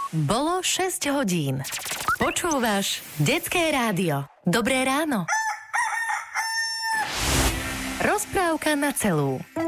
Bolo 6 hodín. Počúvaš Detské rádio. Dobré ráno. Rozprávka na celú.